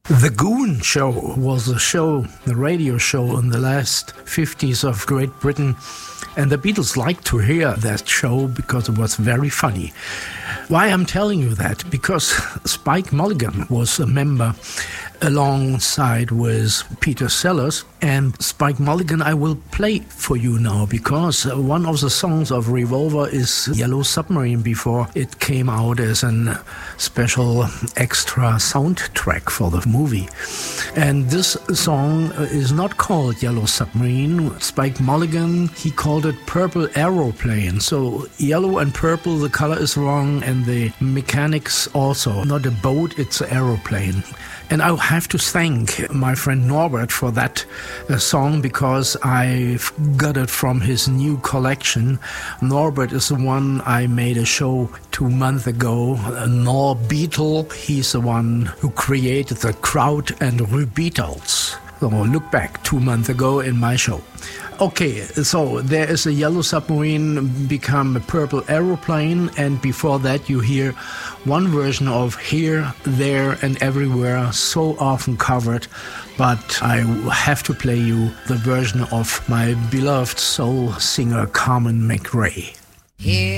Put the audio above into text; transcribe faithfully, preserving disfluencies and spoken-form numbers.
The Goon Show was a show, a radio show in the last fifties of Great Britain, and the Beatles liked to hear that show because it was very funny. Why I'm telling you that? Because Spike Mulligan was a member alongside with Peter Sellers, and Spike Mulligan I will play for you now, because one of the songs of Revolver is Yellow Submarine before it came out as a special extra soundtrack for the movie. And this song is not called Yellow Submarine. Spike Mulligan, he called it Purple Aeroplane. So yellow and purple, the color is wrong, and the mechanics also. Not a boat, it's an aeroplane. And I have to thank my friend Norbert for that uh, song, because I got it from his new collection. Norbert is the one I made a show two months ago. Uh, Nor Beatle, he's the one who created the Kraut and Rue Beatles. So look back two months ago in my show. Okay, so there is a Yellow Submarine become a Purple Aeroplane, and before that you hear one version of Here, There and Everywhere, so often covered, but I have to play you the version of my beloved soul singer Carmen McRae. Here